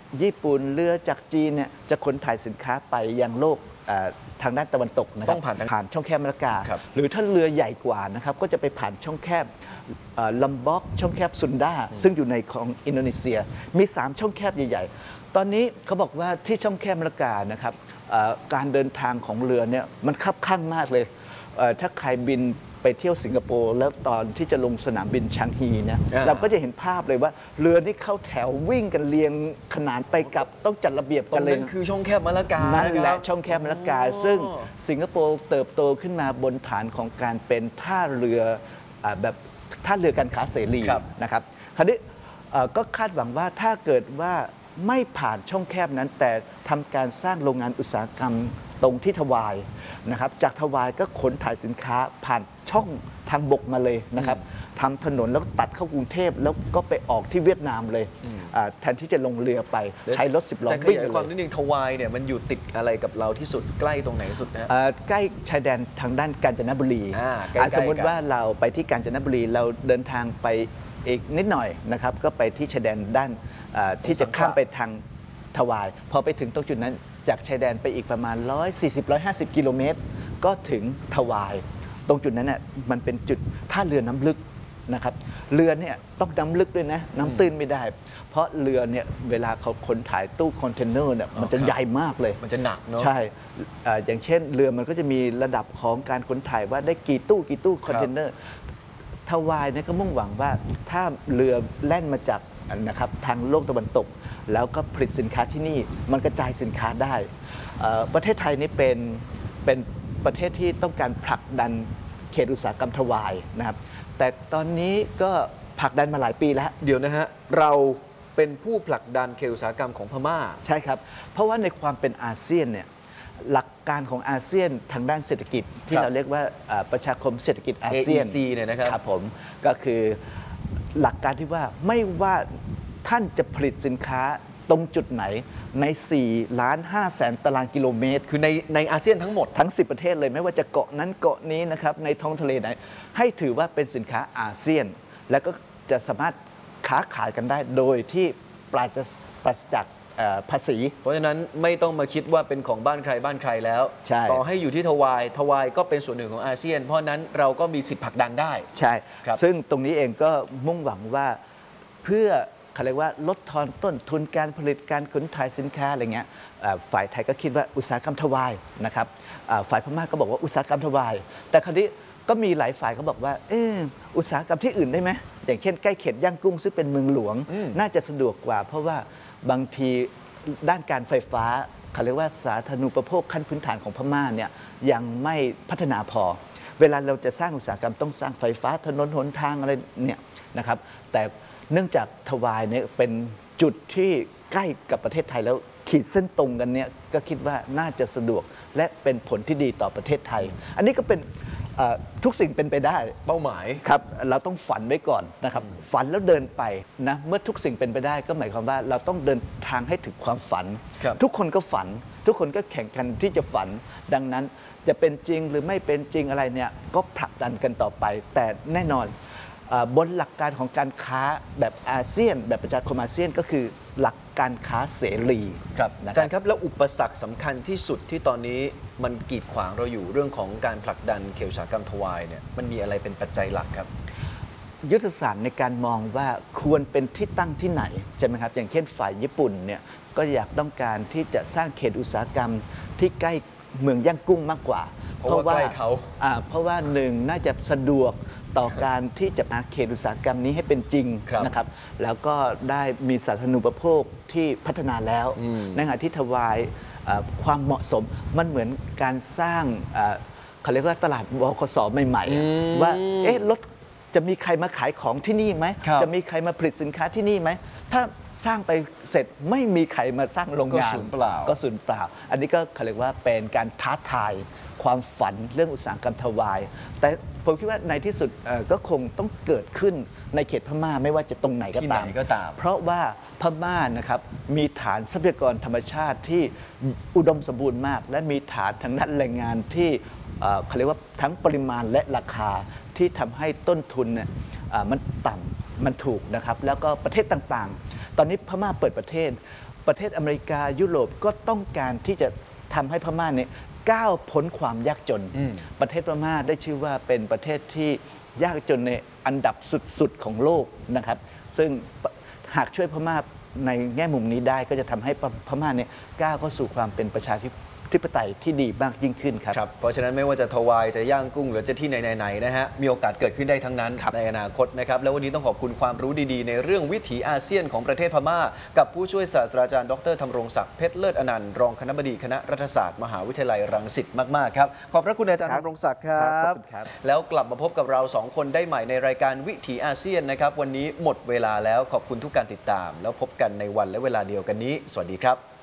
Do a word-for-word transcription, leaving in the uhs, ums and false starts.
ญี่ปุ่นเรือจากจีนเนี่ยจะขนถ่ายสินค้าไปยังโลกทางด้านตะวันตกนะครับต้องผ่านผ่านช่องแคบมัลลากาหรือถ้าเรือใหญ่กว่านะครับก็จะไปผ่านช่องแคบลัมบ็อกช่องแคบซุนดาซึ่งอยู่ในของอินโดนีเซียมีสามช่องแคบใหญ่ๆตอนนี้เขาบอกว่าที่ช่องแคบมัลลากานะครับการเดินทางของเรือเนี่ยมันคับข้างมากเลยถ้าใครบินไปเที่ยวสิงคโปร์แล้วตอนที่จะลงสนามบินชางฮีเนี่ยเราก็จะเห็นภาพเลยว่าเรือนี่เข้าแถววิ่งกันเรียงขนานไปกับต้องจัดระเบียบกันเลยนั่นคือช่องแคบมัลลากานั่นแหละช่องแคบมัลลากาซึ่งสิงคโปร์เติบโตขึ้นมาบนฐานของการเป็นท่าเรือแบบท่าเรือการค้าเสรีนะครับคราวนี้ก็คาดหวังว่าถ้าเกิดว่าไม่ผ่านช่องแคบนั้นแต่ทำการสร้างโรงงานอุตสาหกรรมตรงที่ทวายนะครับจากทวายก็ขนถ่ายสินค้าผ่านช่องทางบกมาเลยนะครับทำถนนแล้วตัดเข้ากรุงเทพแล้วก็ไปออกที่เวียดนามเลยแทนที่จะลงเรือไปใช้รถสิบล้อวิ่งเลยความนิดนึงทวายเนี่ยมันอยู่ติดอะไรกับเราที่สุดใกล้ตรงไหนสุดนะใกล้ชายแดนทางด้านกาญจนบุรีสมมติว่าเราไปที่กาญจนบุรีเราเดินทางไปอีกนิดหน่อยนะครับก็ไปที่ชายแดนด้านที่จะข้ามไปทางทวายพอไปถึงตรงจุดนั้นจากชายแดนไปอีกประมาณหนึ่งร้อยสี่สิบ หนึ่งร้อยห้าสิบกิโลเมตรก็ถึงทวายตรงจุดนั้นน่ะมันเป็นจุดท่าเรือน้ำลึกนะครับเรือเนี่ยต้องน้ำลึกด้วยนะน้ำตื้นไม่ได้เพราะเรือเนี่ยเวลาเขาขนถ่ายตู้คอนเทนเนอร์เนี่ยมันจะใหญ่มากเลยมันจะหนักเนาะใช่อย่างเช่นเรือมันก็จะมีระดับของการขนถ่ายว่าได้กี่ตู้กี่ตู้คอนเทนเนอร์ทวายเนี่ยก็มุ่งหวังว่าถ้าเรือแล่นมาจากนะครับทางโลกตะวันตกแล้วก็ผลิตสินค้าที่นี่มันกระจายสินค้าได้ประเทศไทยนี่เป็นเป็นประเทศที่ต้องการผลักดันเขตอุตสาหกรรมทวายนะครับแต่ตอนนี้ก็ผลักดันมาหลายปีแล้วเดี๋ยวนะฮะเราเป็นผู้ผลักดันเขตอุตสาหกรรมของพม่าใช่ครับเพราะว่าในความเป็นอาเซียนเนี่ยหลักการของอาเซียนทางด้านเศรษฐกิจที่เราเรียกว่าประชาคมเศรษฐกิจอาเซียนเอ อี ซี เนี่ยนะครับครับผมก็คือหลักการที่ว่าไม่ว่าท่านจะผลิตสินค้าตรงจุดไหนในสี่ล้านห้าแสนตารางกิโลเมตรคือในในอาเซียนทั้งหมดทั้งสิบประเทศเลยไม่ว่าจะเกาะนั้นเกาะนี้นะครับในท้องทะเลไหนให้ถือว่าเป็นสินค้าอาเซียนแล้วก็จะสามารถค้าขายกันได้โดยที่ปราศปราศจากภาษีเพราะฉะนั้นไม่ต้องมาคิดว่าเป็นของบ้านใครบ้านใครแล้วต่อให้อยู่ที่ทวายทวายก็เป็นส่วนหนึ่งของอาเซียนเพราะนั้นเราก็มีสิทธิผลักดันได้ใช่ซึ่งตรงนี้เองก็มุ่งหวังว่าเพื่อเขาเรียกว่าลดทอนต้นทุนการผลิตการขนถ่ายสินค้าอะไรเงี้ยฝ่ายไทยก็คิดว่าอุตสาหกรรมทวายนะครับฝ่ายพม่าก็บอกว่าอุตสาหกรรมทวายแต่คราวนี้ก็มีหลายฝ่ายเขาบอกว่าเอออุตสาหกรรมที่อื่นได้ไหมอย่างเช่นใกล้เขตย่างกุ้งซึ่งเป็นเมืองหลวงน่าจะสะดวกกว่าเพราะว่าบางทีด้านการไฟฟ้าเขาเรียกว่าสาธารณูปโภคขั้นพื้นฐานของพม่าเนี่ยยังไม่พัฒนาพอเวลาเราจะสร้างอุตสาหกรรมต้องสร้างไฟฟ้าถนนหนทางอะไรเนี่ยนะครับแต่เนื่องจากทวายเนี่ยเป็นจุดที่ใกล้กับประเทศไทยแล้วขีดเส้นตรงกันเนี่ยก็คิดว่าน่าจะสะดวกและเป็นผลที่ดีต่อประเทศไทยอันนี้ก็เป็นทุกสิ่งเป็นไปได้เป้าหมายครับเราต้องฝันไว้ก่อนนะครับฝันแล้วเดินไปนะเมื่อทุกสิ่งเป็นไปได้ก็หมายความว่าเราต้องเดินทางให้ถึงความฝันทุกคนก็ฝันทุกคนก็แข่งกันที่จะฝันดังนั้นจะเป็นจริงหรือไม่เป็นจริงอะไรเนี่ยก็ผลักดันกันต่อไปแต่แน่นอนบนหลักการของการค้าแบบอาเซียนแบบประชาคมอาเซียนก็คือหลักการค้าเสรีครับอาจารย์ครับแล้วอุปสรรคสำคัญที่สุดที่ตอนนี้มันกีดขวางเราอยู่เรื่องของการผลักดันเขตอุตสาหกรรมทวายเนี่ยมันมีอะไรเป็นปัจจัยหลักครับยุทธศาสตร์ในการมองว่าควรเป็นที่ตั้งที่ไหนใช่ไหมครับอย่างเช่นฝ่ายญี่ปุ่นเนี่ยก็อยากต้องการที่จะสร้างเขตอุตสาหกรรมที่ใกล้เมืองย่างกุ้งมากกว่าเพราะว่าใกล้เขาเพราะว่าหนึ่งน่าจะสะดวกต่อการที่จะมาเขตอุตสาหกรรมนี้ให้เป็นจริงนะครับแล้วก็ได้มีสาธารณูปโภคที่พัฒนาแล้วในขณะที่ทวายความเหมาะสมมันเหมือนการสร้างเขาเรียกว่าตลาดบขสใหม่ๆว่าเอ๊ะรถจะมีใครมาขายของที่นี่ไหมจะมีใครมาผลิตสินค้าที่นี่ไหมถ้าสร้างไปเสร็จไม่มีใครมาสร้างโรงงานก็สูญเปล่าก็สูญเปล่าอันนี้ก็เขาเรียกว่าเป็นการท้าทายความฝันเรื่องอุตสาหกรรมทวายแต่ผมคิดว่าในที่สุดก็คงต้องเกิดขึ้นในเขตพม่าไม่ว่าจะตรงไหนก็ตามเพราะว่าพม่านะครับมีฐานทรัพยากรธรรมชาติที่อุดมสมบูรณ์มากและมีฐานทางด้านแรงงานที่เขาเรียกว่าทั้งปริมาณและราคาที่ทำให้ต้นทุนเนี่ยมันต่ำมันถูกนะครับแล้วก็ประเทศต่างๆตอนนี้พม่าเปิดประเทศประเทศอเมริกายุโรปก็ต้องการที่จะทำให้พม่าเนี่ยก้าวพ้นความยากจนอืมประเทศพม่าได้ชื่อว่าเป็นประเทศที่ยากจนในอันดับสุดๆของโลกนะครับ ซึ่งหากช่วยพม่าในแง่มุมนี้ได้ก็จะทำให้พม่าเนี่ยก้าวเข้าสู่ความเป็นประชาธิปไตยที่ดีมากยิ่งขึ้นครับครับเพราะฉะนั้นไม่ว่าจะทวายจะย่างกุ้งหรือจะที่ไหนๆนะฮะมีโอกาสเกิดขึ้นได้ทั้งนั้นครับในอนาคตนะครับแล้ววันนี้ต้องขอบคุณความรู้ดีๆ ในเรื่องวิถีอาเซียนของประเทศพม่า กับผู้ช่วยศาสตราจารย์ดรธำรงศักดิ์เพชรเลิศอนันต์รองคณบดีคณะรัฐศาสตร์มหาวิทยาลัยรังสิตมากๆครับขอบพระคุณอาจารย์ครับธำรงศักดิ์ครัครับ บขอบคุณครับแล้วกลับมาพบกับเราสองคนได้ใหม่ในรายการวิถีอาเซียนนะครับวันนี้หมดเวลาแล้วขอบคุณทุกการติดตาม แล้วพบกันในวันและเวลาเดียวกันนี้ สวัสดีครับ